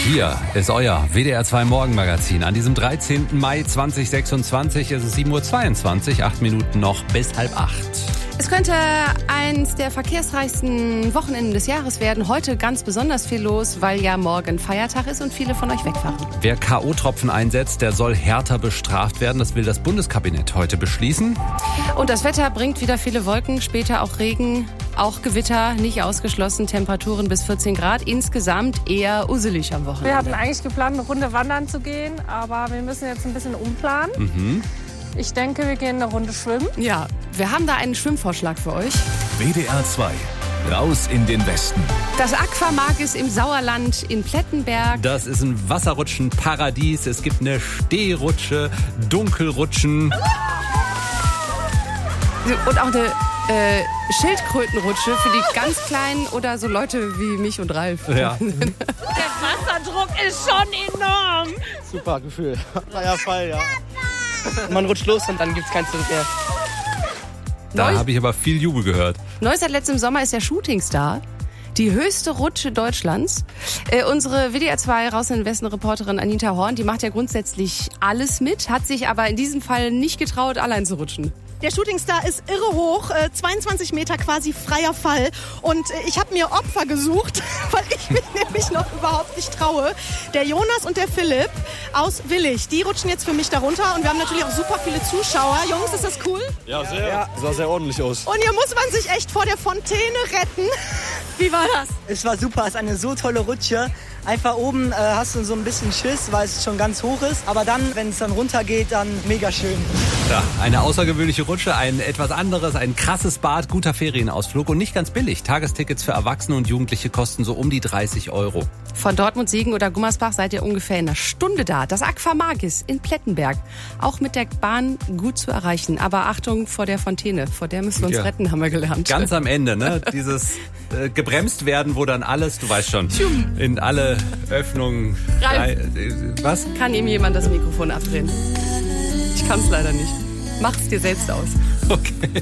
Hier ist euer WDR 2 Morgenmagazin. An diesem 13. Mai 2026 ist es 7:22 Uhr, 8 Minuten noch bis 7:30. Es könnte eins der verkehrsreichsten Wochenenden des Jahres werden. Heute ganz besonders viel los, weil ja morgen Feiertag ist und viele von euch wegfahren. Wer K.O.-Tropfen einsetzt, der soll härter bestraft werden. Das will das Bundeskabinett heute beschließen. Und das Wetter bringt wieder viele Wolken, später auch Regen, auch Gewitter, nicht ausgeschlossen. Temperaturen bis 14 Grad. Insgesamt eher uselig am Wochenende. Wir hatten eigentlich geplant, eine Runde wandern zu gehen, aber wir müssen jetzt ein bisschen umplanen. Ich denke, wir gehen eine Runde schwimmen. Ja, wir haben da einen Schwimmvorschlag für euch. WDR 2, raus in den Westen. Das Aquamargis im Sauerland in Plettenberg. Das ist ein Wasserrutschenparadies. Es gibt eine Stehrutsche, Dunkelrutschen. Und auch eine Schildkrötenrutsche für die ganz Kleinen oder so Leute wie mich und Ralf. Ja. Der Wasserdruck ist schon enorm. Super Gefühl. Freier Fall, ja. Man rutscht los und dann gibt's kein Zurück mehr. Da habe ich aber viel Jubel gehört. Neu seit letztem Sommer ist der Shootingstar. Die höchste Rutsche Deutschlands. Unsere WDR 2 raus in den Westen Reporterin Anita Horn, die macht ja grundsätzlich alles mit, hat sich aber in diesem Fall nicht getraut, allein zu rutschen. Der Shootingstar ist irre hoch, 22 Meter quasi freier Fall. Und ich habe mir Opfer gesucht, weil ich mich nämlich noch überhaupt nicht traue. Der Jonas und der Philipp aus Willig, die rutschen jetzt für mich darunter. Und wir haben natürlich auch super viele Zuschauer. Jungs, ist das cool? Ja, sehr. Ja, sah sehr ordentlich aus. Und hier muss man sich echt vor der Fontäne retten. Wie war das? Es war super, es ist eine so tolle Rutsche. Einfach oben hast du so ein bisschen Schiss, weil es schon ganz hoch ist. Aber dann, wenn es dann runtergeht, dann mega schön. Ja, eine außergewöhnliche Rutsche, ein etwas anderes, ein krasses Bad, guter Ferienausflug und nicht ganz billig. Tagestickets für Erwachsene und Jugendliche kosten so um die 30 €. Von Dortmund, Siegen oder Gummersbach seid ihr ungefähr in einer Stunde da. Das Aquamargis in Plettenberg. Auch mit der Bahn gut zu erreichen. Aber Achtung vor der Fontäne. Vor der müssen wir uns retten, haben wir gelernt. Ganz am Ende, ne? Dieses gebremst werden, wo dann alles, du weißt schon, in alle Öffnungen. Was? Kann ihm jemand das Mikrofon abdrehen? Ich kann es leider nicht. Mach's dir selbst aus. Okay.